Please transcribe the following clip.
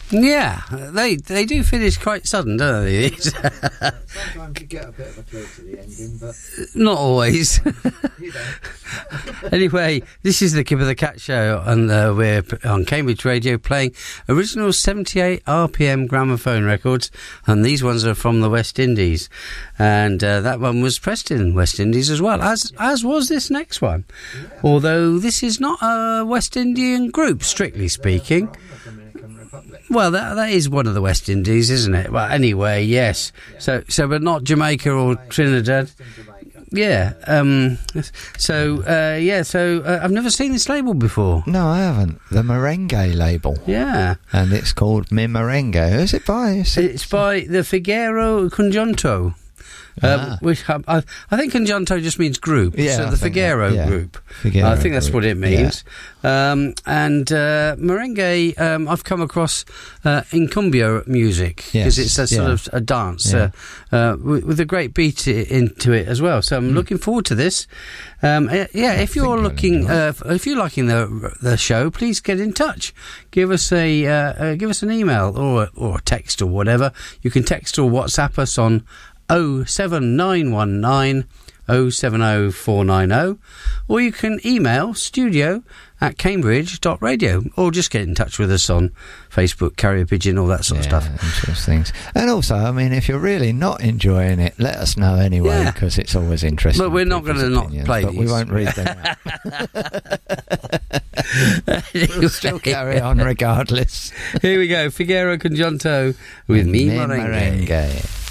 Yeah, they do finish quite sudden, don't they? Sometimes you get a bit of a clue to the ending, but Not always. you don't. Anyway, this is the Kip of the Cat Show, and we're on Cambridge Radio playing original 78 RPM gramophone records, and these ones are from the West Indies, and that one was pressed in West Indies as well, as was this next one, although this is not a West Indian group, strictly speaking. Well, that is one of the West Indies, isn't it? Well, anyway, yes. So, but not Jamaica or Trinidad. Yeah. So I've never seen this label before. No, I haven't. The Merengue label. Yeah. And it's called Mi Merengue. Who's it by? It's by the Figuero Conjunto. Which I think Conjunto just means group. Yeah, so the Figuero group. I think that's what it means. Yeah. And merengue, I've come across in cumbia music, because it's a sort of a dance with a great beat into it as well. So I'm looking forward to this. If you're if you're liking the show, please get in touch. Give us an email or a text or whatever. You can text or WhatsApp us on 07919 070490, or you can email studio@cambridge.radio, or just get in touch with us on Facebook, Carrier Pigeon, all that sort of stuff. Things. And also, I mean, if you're really not enjoying it, let us know anyway, because it's always interesting. But we're not going to not play but these. We won't read them out. We'll still carry on regardless. Here we go, Figuero Conjunto with Mi Merengue.